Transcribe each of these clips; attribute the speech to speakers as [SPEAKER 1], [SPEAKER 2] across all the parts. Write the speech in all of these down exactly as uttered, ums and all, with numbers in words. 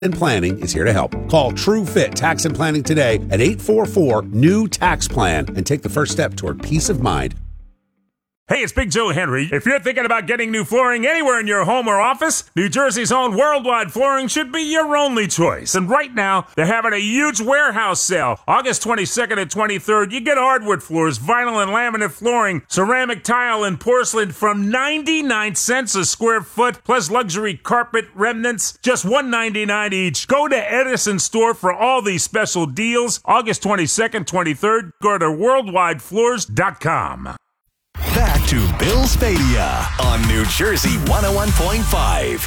[SPEAKER 1] and Planning is here to help. Call TrueFit Tax and Planning today at eight four four, new tax plan and take the first step toward peace of mind.
[SPEAKER 2] Hey, it's Big Joe Henry. If you're thinking about getting new flooring anywhere in your home or office, New Jersey's own Worldwide Flooring should be your only choice. And right now, they're having a huge warehouse sale. August twenty-second and twenty-third, you get hardwood floors, vinyl and laminate flooring, ceramic tile and porcelain from ninety-nine cents a square foot, plus luxury carpet remnants, just one ninety-nine each. Go to Edison Store for all these special deals. August twenty-second, twenty-third, go to worldwide floors dot com.
[SPEAKER 3] Back to Bill Spadea on New Jersey one oh one point five.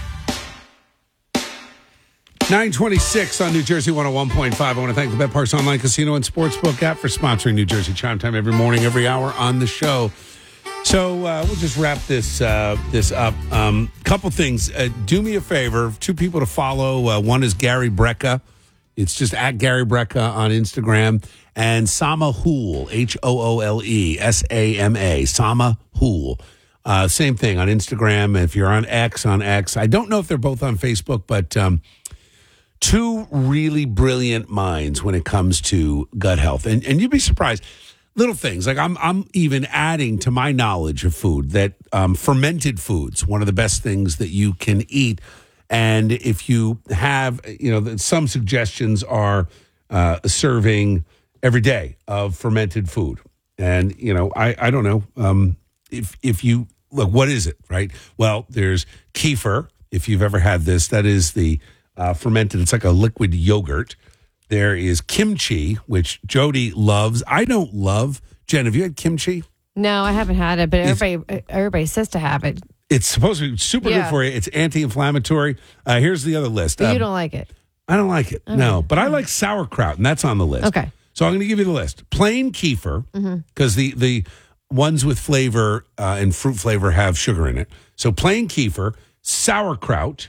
[SPEAKER 1] nine twenty-six on New Jersey one oh one point five. I want to thank the BetParks Online Casino and Sportsbook app for sponsoring New Jersey Chime Time every morning, every hour on the show. So uh, we'll just wrap this uh, this up. Um, couple things. Uh, do me a favor. Two people to follow. Uh, one is Gary Brecka. It's just at Gary Brecka on Instagram. And Sama Hool, H O O L E, S A M A, Sama Hool. Uh, same thing on Instagram. If you're on X, on X. I don't know if they're both on Facebook, but um, two really brilliant minds when it comes to gut health. And and you'd be surprised. Little things. Like I'm I'm even adding to my knowledge of food that um, fermented foods, one of the best things that you can eat. And if you have, you know, some suggestions are uh, serving every day of fermented food. And, you know, I, I don't know um, if if you look, what is it, right? Well, there's kefir. If you've ever had this, that is the uh, fermented. It's like a liquid yogurt. There is kimchi, which Jody loves. I don't love. Jen, have you had kimchi?
[SPEAKER 4] No, I haven't had it, but everybody it's, everybody says to have it.
[SPEAKER 1] It's supposed to be super yeah. good for you. It's anti-inflammatory. Uh, here's the other list.
[SPEAKER 4] But
[SPEAKER 1] um,
[SPEAKER 4] you don't like it?
[SPEAKER 1] I don't like it, okay. no. But I like sauerkraut, and that's on the list.
[SPEAKER 4] Okay.
[SPEAKER 1] So I'm going to give you the list. Plain kefir, because mm-hmm. the, the ones with flavor uh, and fruit flavor have sugar in it. So plain kefir, sauerkraut,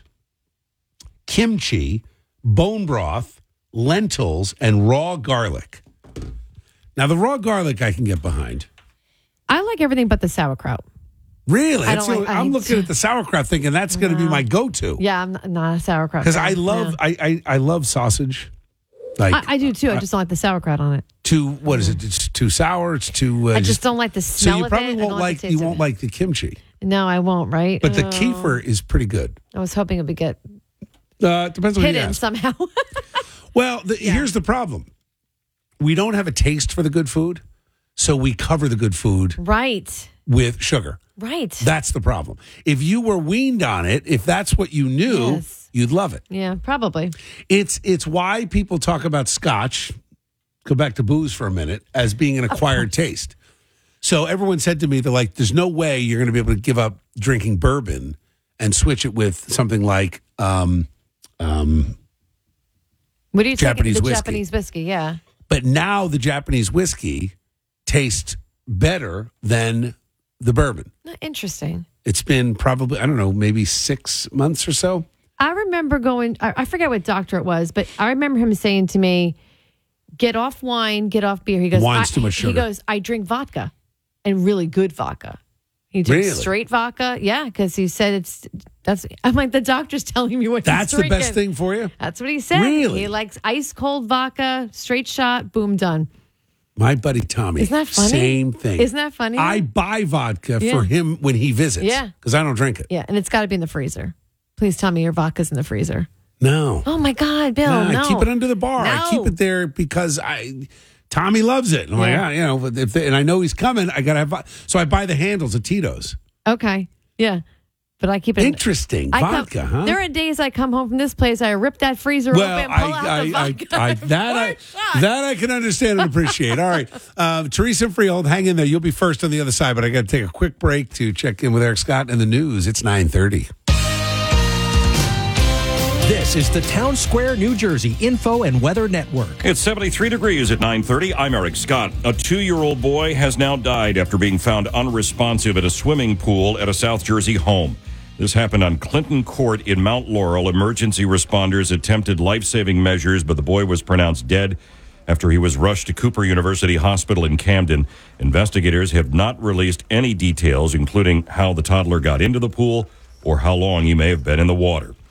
[SPEAKER 1] kimchi, bone broth, lentils, and raw garlic. Now, the raw garlic I can get behind.
[SPEAKER 4] I like everything but the sauerkraut.
[SPEAKER 1] Really?
[SPEAKER 4] I don't like,
[SPEAKER 1] I'm
[SPEAKER 4] I,
[SPEAKER 1] looking at the sauerkraut thinking that's going to
[SPEAKER 4] no.
[SPEAKER 1] be my go-to.
[SPEAKER 4] Yeah, I'm not a sauerkraut.
[SPEAKER 1] Because I love
[SPEAKER 4] yeah.
[SPEAKER 1] I, I, I love sausage. Like
[SPEAKER 4] I, I do too. I just don't like the sauerkraut on it.
[SPEAKER 1] Too what is it? It's too sour. It's too. Uh,
[SPEAKER 4] I just, just don't like the smell
[SPEAKER 1] so you
[SPEAKER 4] of
[SPEAKER 1] probably
[SPEAKER 4] it.
[SPEAKER 1] won't like you won't like the kimchi.
[SPEAKER 4] No, I won't. Right?
[SPEAKER 1] But the
[SPEAKER 4] oh.
[SPEAKER 1] kefir is pretty good.
[SPEAKER 4] I was hoping it would get
[SPEAKER 1] uh, depends on
[SPEAKER 4] hidden
[SPEAKER 1] who you ask.
[SPEAKER 4] somehow.
[SPEAKER 1] Well, the, yeah. here's the problem: we don't have a taste for the good food, so we cover the good food
[SPEAKER 4] right
[SPEAKER 1] with sugar.
[SPEAKER 4] Right.
[SPEAKER 1] That's the problem. If you were weaned on it, if that's what you knew, yes. you'd love it.
[SPEAKER 4] Yeah, probably.
[SPEAKER 1] It's it's why people talk about scotch, go back to booze for a minute, as being an acquired taste. So everyone said to me, they're like, there's no way you're going to be able to give up drinking bourbon and switch it with something like um, um,
[SPEAKER 4] what do you
[SPEAKER 1] Japanese
[SPEAKER 4] the
[SPEAKER 1] whiskey.
[SPEAKER 4] Japanese whiskey, yeah.
[SPEAKER 1] But now the Japanese whiskey tastes better than the bourbon.
[SPEAKER 4] Interesting.
[SPEAKER 1] It's been probably, I don't know, maybe six months or so.
[SPEAKER 4] I remember going, I, I forget what doctor it was, but I remember him saying to me, get off wine, get off beer. He goes,
[SPEAKER 1] Wine's too much sugar.
[SPEAKER 4] He goes, I drink vodka and really good vodka. He drinks
[SPEAKER 1] really?
[SPEAKER 4] straight vodka. Yeah, because he said it's, that's, I'm like, the doctor's telling me what
[SPEAKER 1] That's
[SPEAKER 4] he's drinking.
[SPEAKER 1] That's the best thing for you?
[SPEAKER 4] That's what he said.
[SPEAKER 1] Really?
[SPEAKER 4] He likes ice cold vodka, straight shot, boom, done.
[SPEAKER 1] My buddy Tommy.
[SPEAKER 4] Isn't that funny?
[SPEAKER 1] Same thing.
[SPEAKER 4] Isn't that funny?
[SPEAKER 1] I buy vodka
[SPEAKER 4] yeah.
[SPEAKER 1] for him when he visits.
[SPEAKER 4] Yeah.
[SPEAKER 1] Because I don't drink it.
[SPEAKER 4] Yeah, and it's got to be in the freezer. Please tell me your vodka's in the freezer.
[SPEAKER 1] No.
[SPEAKER 4] Oh, my God, Bill,
[SPEAKER 1] no.
[SPEAKER 4] no.
[SPEAKER 1] I keep it under the bar.
[SPEAKER 4] No.
[SPEAKER 1] I keep it there because I... Tommy loves it. I'm yeah. like, ah, you know, if they, and I know he's coming. I gotta have, so I buy the handles of Tito's.
[SPEAKER 4] Okay, yeah, but I keep it
[SPEAKER 1] interesting
[SPEAKER 4] I
[SPEAKER 1] vodka.
[SPEAKER 4] Come,
[SPEAKER 1] huh?
[SPEAKER 4] There are days I come home from this place, I rip that freezer
[SPEAKER 1] well,
[SPEAKER 4] open, pull
[SPEAKER 1] I,
[SPEAKER 4] out
[SPEAKER 1] I,
[SPEAKER 4] the vodka.
[SPEAKER 1] I, I, that I that I can understand and appreciate. All right, uh, Teresa Freehold, hang in there. You'll be first on the other side, but I got to take a quick break to check in with Eric Scott and the news. It's nine thirty.
[SPEAKER 5] This is the Town Square, New Jersey Info and Weather Network.
[SPEAKER 6] It's seventy-three degrees at nine thirty. I'm Eric Scott. A two-year-old boy has now died after being found unresponsive at a swimming pool at a South Jersey home. This happened on Clinton Court in Mount Laurel. Emergency responders attempted life-saving measures, but the boy was pronounced dead after he was rushed to Cooper University Hospital in Camden. Investigators have not released any details, including how the toddler got into the pool or how long he may have been in the water.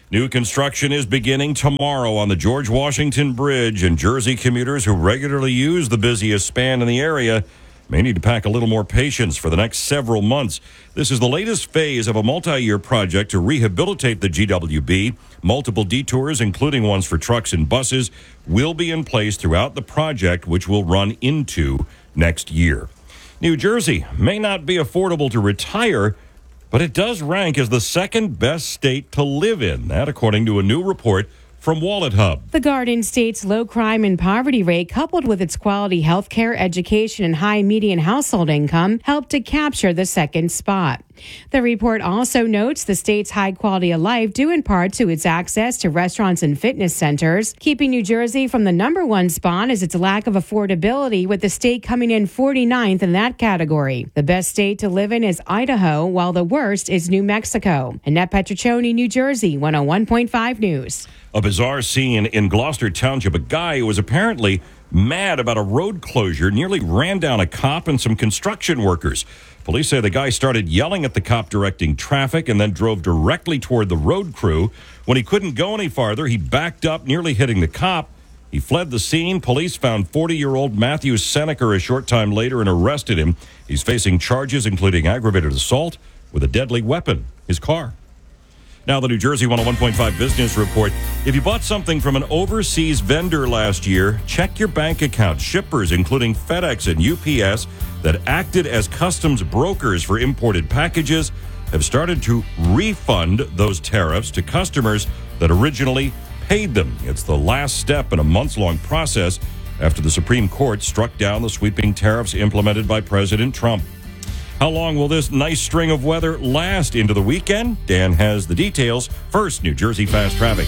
[SPEAKER 6] New construction is beginning tomorrow on the George Washington Bridge, and Jersey commuters who regularly use the busiest span in the area may need to pack a little more patience for the next several months. This is the latest phase of a multi-year project to rehabilitate the G W B. Multiple detours, including ones for trucks and buses, will be in place throughout the project, which will run into next year. New Jersey may not be affordable to retire, but it does rank as the second best state to live in. That, according to a new report from Wallet Hub.
[SPEAKER 7] The Garden State's low crime and poverty rate, coupled with its quality health care, education, and high median household income, helped to capture the second spot. The report also notes the state's high quality of life due in part to its access to restaurants and fitness centers. Keeping New Jersey from the number one spot is its lack of affordability, with the state coming in forty-ninth in that category. The best state to live in is Idaho, while the worst is New Mexico. Annette Petriccioni, New Jersey, one oh one point five News.
[SPEAKER 6] A bizarre scene in Gloucester Township. A guy who was apparently mad about a road closure nearly ran down a cop and some construction workers. Police say the guy started yelling at the cop directing traffic and then drove directly toward the road crew. When he couldn't go any farther, he backed up, nearly hitting the cop. He fled the scene. Police found forty-year-old Matthew Seneca a short time later and arrested him. He's facing charges including aggravated assault with a deadly weapon, his car. Now, the New Jersey one oh one point five Business Report. If you bought something from an overseas vendor last year, check your bank account. Shippers, including FedEx and U P S, that acted as customs brokers for imported packages, have started to refund those tariffs to customers that originally paid them. It's the last step in a months-long process after the Supreme Court struck down the sweeping tariffs implemented by President Trump. How long will this nice string of weather last into the weekend? Dan has the details. First, New Jersey Fast Traffic.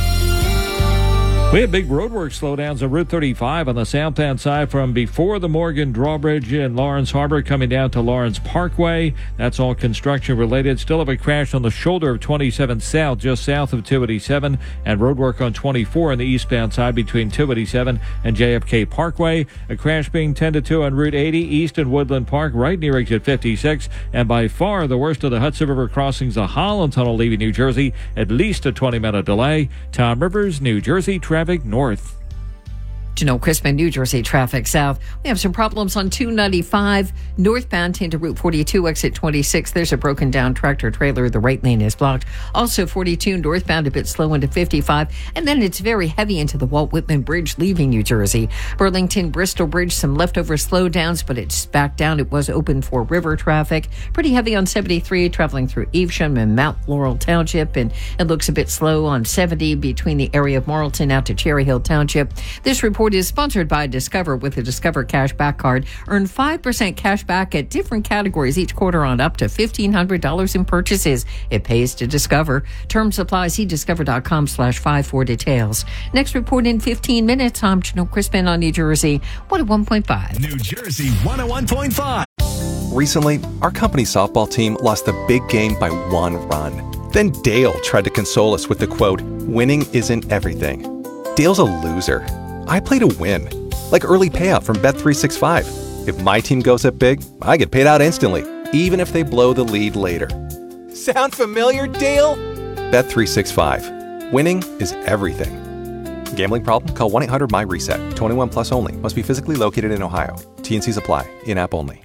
[SPEAKER 8] We had big roadwork slowdowns on Route thirty-five on the southbound side from before the Morgan Drawbridge in Lawrence Harbor coming down to Lawrence Parkway. That's all construction related. Still have a crash on the shoulder of twenty-seven South, just south of two eighty-seven, and roadwork on twenty-four on the eastbound side between two eighty-seven and J F K Parkway. A crash being tended to on Route eighty east in Woodland Park right near exit fifty-six, and by far the worst of the Hudson River crossings, the Holland Tunnel leaving New Jersey, at least a twenty minute delay. Tom Rivers, New Jersey Traffic North.
[SPEAKER 9] Janelle Crispin, New Jersey Traffic South. We have some problems on two ninety-five northbound into Route forty-two, exit twenty-six. There's a broken down tractor trailer. The right lane is blocked. Also forty-two northbound a bit slow into fifty-five. And then it's very heavy into the Walt Whitman Bridge leaving New Jersey. Burlington Bristol Bridge, some leftover slowdowns, but it's back down. It was open for river traffic. Pretty heavy on seventy-three traveling through Evesham and Mount Laurel Township. And it looks a bit slow on seventy between the area of Marlton out to Cherry Hill Township. This report is sponsored by Discover. With a Discover cash back card, earn five percent cash back at different categories each quarter on up to fifteen hundred dollars in purchases. It pays to Discover. Terms apply. See discover.com slash five for details. Next report in fifteen minutes. I'm Janelle Crispin on New Jersey one oh one point five.
[SPEAKER 3] New Jersey one oh one point five.
[SPEAKER 10] Recently, our company softball team lost the big game by one run. Then Dale tried to console us with the quote, "Winning isn't everything." Dale's a loser. I play to win, like early payout from Bet three sixty-five. If my team goes up big, I get paid out instantly, even if they blow the lead later. Sound familiar, Dale? Bet three sixty-five. Winning is everything. Gambling problem? Call one eight hundred my reset. twenty-one plus only. Must be physically located in Ohio. T N Cs apply. In-app only.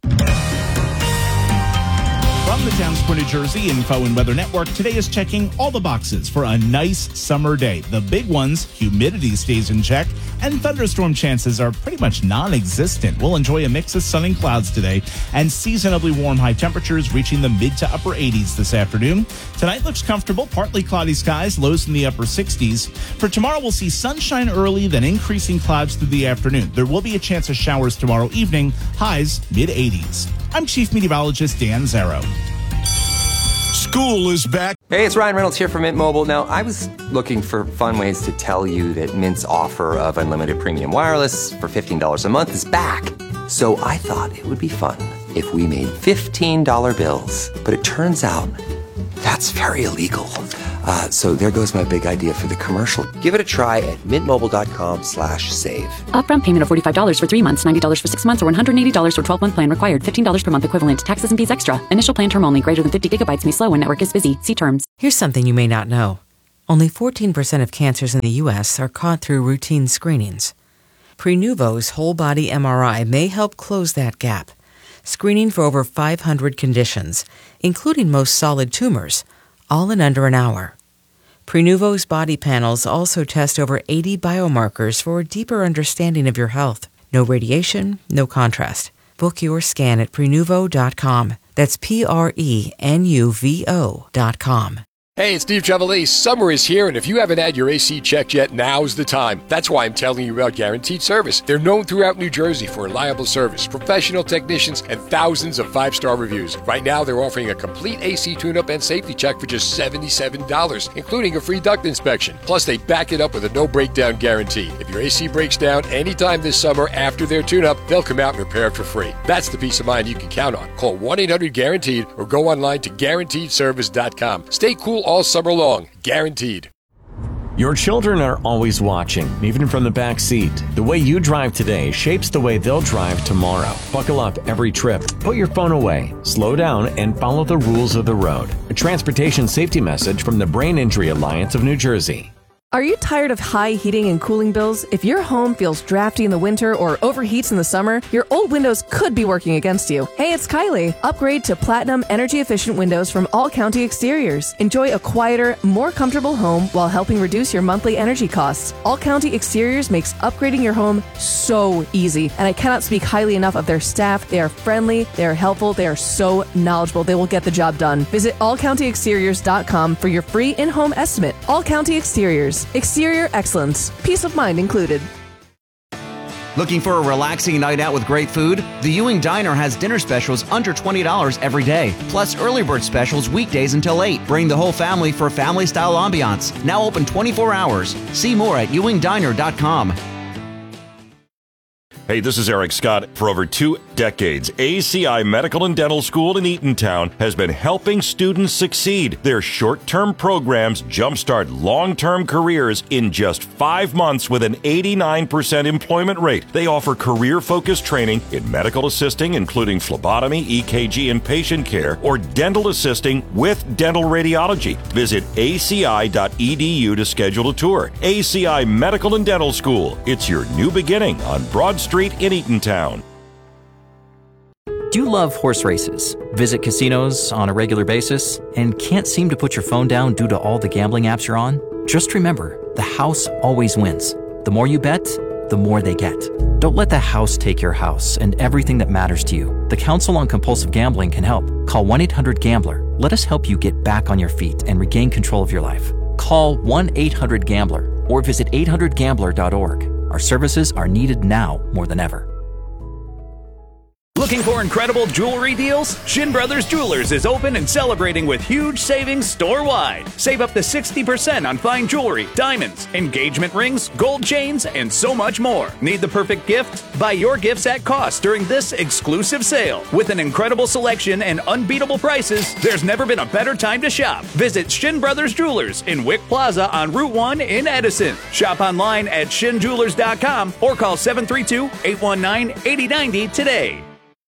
[SPEAKER 11] From the Towns for New Jersey Info and Weather Network, today is checking all the boxes for a nice summer day. The big ones, humidity stays in check, and thunderstorm chances are pretty much non-existent. We'll enjoy a mix of sun and clouds today, and seasonably warm high temperatures reaching the mid to upper eighties this afternoon. Tonight looks comfortable, partly cloudy skies, lows in the upper sixties. For tomorrow, we'll see sunshine early, then increasing clouds through the afternoon. There will be a chance of showers tomorrow evening, highs mid eighties. I'm Chief Meteorologist Dan Zarrow.
[SPEAKER 12] School is back.
[SPEAKER 13] Hey, it's Ryan Reynolds here from Mint Mobile. Now, I was looking for fun ways to tell you that Mint's offer of unlimited premium wireless for fifteen dollars a month is back. So I thought it would be fun if we made fifteen dollar bills. But it turns out that's very illegal. Uh, so there goes my big idea for the commercial. Give it a try at mintmobile.com slash save.
[SPEAKER 14] Upfront payment of forty-five dollars for three months, ninety dollars for six months, or one hundred eighty dollars for twelve-month plan required. fifteen dollars per month equivalent. Taxes and fees extra. Initial plan term only. Greater than fifty gigabytes may slow when network is busy. See terms.
[SPEAKER 15] Here's something you may not know.
[SPEAKER 12] Only fourteen percent of cancers in the U S are caught through routine screenings. Prenuvo's whole-body M R I may help close that gap, screening for over five hundred conditions, including most solid tumors, all in under an hour. Prenuvo's body panels also test over eighty biomarkers for a deeper understanding of your health. No radiation, no contrast. Book your scan at Prenuvo dot com. That's P R E N U V O dot com.
[SPEAKER 15] Hey, it's Steve Trevelise. Summer is here, and if you haven't had your A C checked yet, now's the time. That's why I'm telling you about Guaranteed Service. They're known throughout New Jersey for reliable service, professional technicians, and thousands of five-star reviews. Right now, they're offering a complete A C tune-up and safety check for just seventy-seven dollars, including a free duct inspection. Plus, they back it up with a no-breakdown guarantee. If your A C breaks down anytime this summer after their tune-up, they'll come out and repair it for free. That's the peace of mind you can count on. Call one eight hundred guaranteed or go online to guaranteed service dot com. Stay cool all summer long. Guaranteed.
[SPEAKER 16] Your children are always watching, even from the back seat. The way you drive today shapes the way they'll drive tomorrow. Buckle up every trip. Put your phone away. Slow down and follow the rules of the road. A transportation safety message from the Brain Injury Alliance of New Jersey.
[SPEAKER 17] Are you tired of high heating and cooling bills? If your home feels drafty in the winter or overheats in the summer, your old windows could be working against you. Hey, it's Kylie. Upgrade to Platinum Energy Efficient Windows from All County Exteriors. Enjoy a quieter, more comfortable home while helping reduce your monthly energy costs. All County Exteriors makes upgrading your home so easy, and I cannot speak highly enough of their staff. They are friendly, they are helpful, they are so knowledgeable. They will get the job done. Visit all county exteriors dot com for your free in-home estimate. All County Exteriors. Exterior excellence. Peace of mind included.
[SPEAKER 18] Looking for a relaxing night out with great food? The Ewing Diner has dinner specials under twenty dollars every day, plus early bird specials weekdays until eight. Bring the whole family for family-style ambiance. Now open twenty-four hours. See more at ewing diner dot com.
[SPEAKER 6] Hey, this is Eric Scott. For over two decades, A C I Medical and Dental School in Eatontown has been helping students succeed. Their short-term programs jumpstart long-term careers in just five months with an eighty-nine percent employment rate. They offer career-focused training in medical assisting, including phlebotomy, E K G, and patient care, or dental assisting with dental radiology. Visit A C I dot E D U to schedule a tour. A C I Medical and Dental School. It's your new beginning on Broad Street in Eatontown.
[SPEAKER 19] Do you love horse races, visit casinos on a regular basis, and can't seem to put your phone down due to all the gambling apps you're on? Just remember, the house always wins. The more you bet, the more they get. Don't let the house take your house and everything that matters to you. The Council on Compulsive Gambling can help. Call one eight hundred gambler. Let us help you get back on your feet and regain control of your life. Call one eight hundred gambler or visit eight hundred gambler dot org. Our services are needed now more than ever.
[SPEAKER 20] Looking for incredible jewelry deals? Shin Brothers Jewelers is open and celebrating with huge savings store-wide. Save up to sixty percent on fine jewelry, diamonds, engagement rings, gold chains, and so much more. Need the perfect gift? Buy your gifts at cost during this exclusive sale. With an incredible selection and unbeatable prices, there's never been a better time to shop. Visit Shin Brothers Jewelers in Wick Plaza on Route one in Edison. Shop online at shin jewelers dot com or call seven three two, eight one nine, eight zero nine zero today.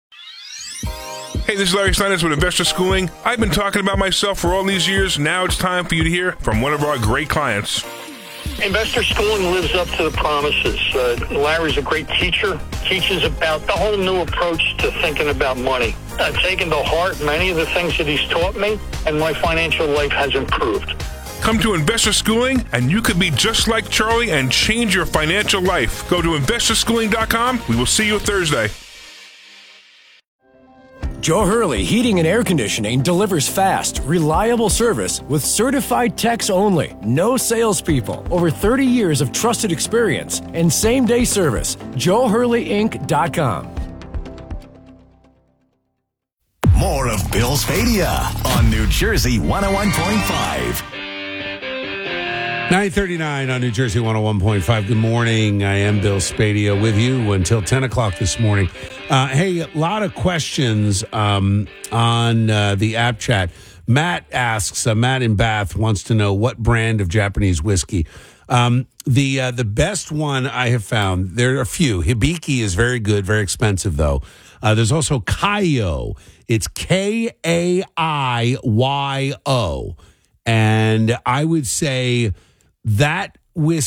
[SPEAKER 21] Hey, this is Larry Steinitz with Investor Schooling. I've been talking about myself for all these years. Now it's time for you to hear from one of our great clients.
[SPEAKER 22] Investor Schooling lives up to the promises. Uh, Larry's a great teacher, teaches about the whole new approach to thinking about money. I've taken to heart many of the things that he's taught me, and my financial life has improved.
[SPEAKER 21] Come to Investor Schooling, and you could be just like Charlie and change your financial life. Go to investor schooling dot com. We will see you Thursday.
[SPEAKER 23] Joe Hurley Heating and Air Conditioning delivers fast, reliable service with certified techs only. No salespeople. Over thirty years of trusted experience and same-day service. joe hurley inc dot com.
[SPEAKER 3] More of Bill Spadea on New Jersey one oh one point five.
[SPEAKER 1] nine thirty-nine on New Jersey one oh one point five. Good morning. I am Bill Spadea with you until ten o'clock this morning. Uh, hey, a lot of questions um, on uh, the app chat. Matt asks, uh, Matt in Bath wants to know what brand of Japanese whiskey. Um, the uh, the best one I have found, there are a few. Hibiki is very good, very expensive though. Uh, there's also Kaiyo. It's K A I Y O. And I would say that whiskey